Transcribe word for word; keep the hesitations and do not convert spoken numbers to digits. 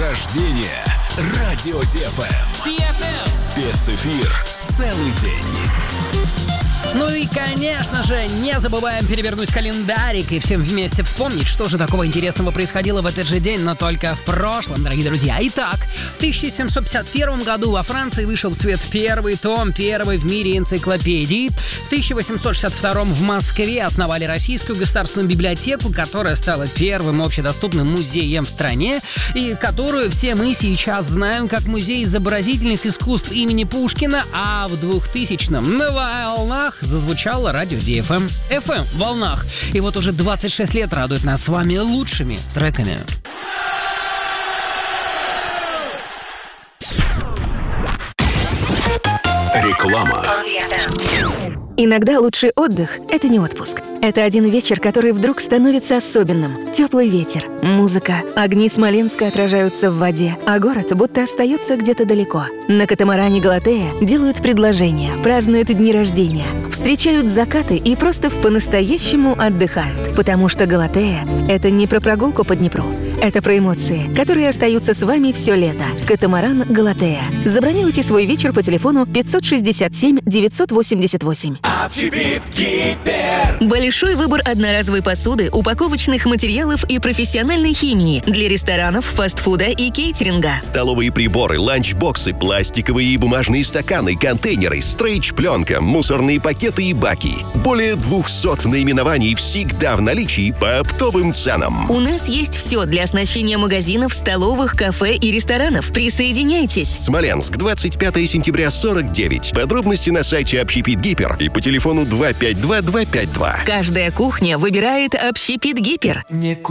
рождения Радио Ди Эф Эм. Спецэфир целый день. Ну и, конечно же, не забываем перевернуть календарик и всем вместе вспомнить, что же такого интересного происходило в этот же день, но только в прошлом, дорогие друзья. Итак, в тысяча семьсот пятьдесят первом году во Франции вышел в свет первый том первой в мире энциклопедии. В тысяча восемьсот шестьдесят втором в Москве основали Российскую государственную библиотеку, которая стала первым общедоступным музеем в стране, и которую все мы сейчас знаем как Музей изобразительных искусств имени Пушкина, а в двухтысячном на волнах зазвучало радио Ди Эф Эм. эф эм в волнах. И вот уже двадцать шесть лет радует нас с вами лучшими треками. Реклама. Иногда лучший отдых — это не отпуск. Это один вечер, который вдруг становится особенным. Теплый ветер, музыка, огни Смоленска отражаются в воде, а город будто остается где-то далеко. На катамаране «Галатея» делают предложения, празднуют дни рождения, встречают закаты и просто по-настоящему отдыхают. Потому что «Галатея» — это не про прогулку по Днепру. Это про эмоции, которые остаются с вами все лето. Катамаран «Галатея». Забронируйте свой вечер по телефону пятьсот шестьдесят семь девятьсот восемьдесят восемь. Общепит Кипер. Большой выбор одноразовой посуды, упаковочных материалов и профессиональной химии для ресторанов, фастфуда и кейтеринга. Столовые приборы, ланчбоксы, пластиковые и бумажные стаканы, контейнеры, стрейч-пленка, мусорные пакеты и баки. Более двухсот наименований всегда в наличии по оптовым ценам. У нас есть все для оснащения магазинов, столовых, кафе и ресторанов. Присоединяйтесь. Смоленск, двадцать пятого сентября, сорок девять. Подробности на сайте Общепит Гипер и по телефону два пять два два пять два. Каждая кухня выбирает Общепит Гипер.